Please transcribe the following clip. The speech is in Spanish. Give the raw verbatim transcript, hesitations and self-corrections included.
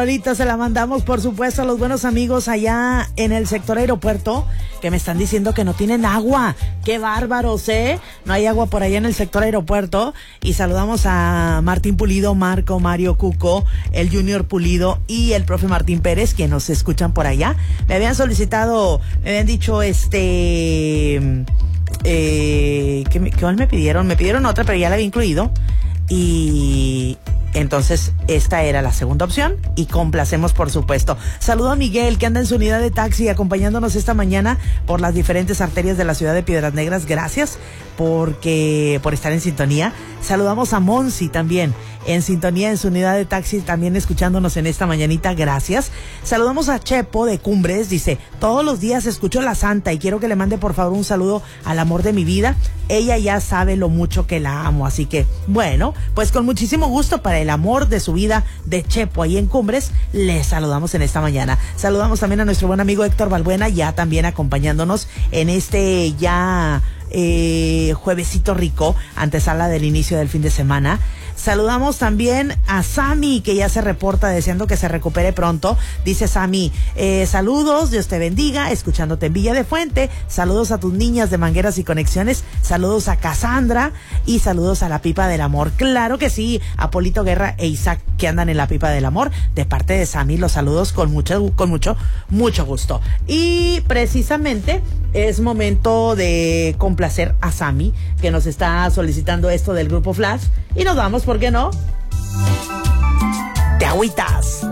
Ahorita se la mandamos, por supuesto, a los buenos amigos allá en el sector aeropuerto que me están diciendo que no tienen agua. ¡Qué bárbaros, eh! No hay agua por allá en el sector aeropuerto. Y saludamos a Martín Pulido, Marco, Mario, Cuco, el Junior Pulido y el profe Martín Pérez, que nos escuchan por allá. Me habían solicitado, me habían dicho, este... Eh, ¿qué, me, ¿Qué más me pidieron? Me pidieron otra, pero ya la había incluido. Y... entonces, esta era la segunda opción y complacemos, por supuesto. Saludo a Miguel, que anda en su unidad de taxi acompañándonos esta mañana por las diferentes arterias de la ciudad de Piedras Negras. Gracias porque por estar en sintonía. Saludamos a Monsi también, en sintonía en su unidad de taxi, también escuchándonos en esta mañanita. Gracias. Saludamos a Chepo de Cumbres. Dice, todos los días escucho La Santa y quiero que le mande por favor un saludo al amor de mi vida. Ella ya sabe lo mucho que la amo, así que, bueno, pues con muchísimo gusto para el amor de su vida de Chepo ahí en Cumbres, les saludamos en esta mañana. Saludamos también a nuestro buen amigo Héctor Balbuena, ya también acompañándonos en este ya eh, juevesito rico, antesala del inicio del fin de semana. Saludamos también a Sami, que ya se reporta deseando que se recupere pronto. Dice Sami, eh, saludos, Dios te bendiga, escuchándote en Villa de Fuente. Saludos a tus niñas de Mangueras y Conexiones. Saludos a Cassandra y saludos a la Pipa del Amor. Claro que sí, a Polito Guerra e Isaac, que andan en la Pipa del Amor. De parte de Sami, los saludos con mucho, con mucho, mucho gusto. Y precisamente es momento de complacer a Sami, que nos está solicitando esto del Grupo Flash. Y nos vamos, ¿por qué no? Te agüitas.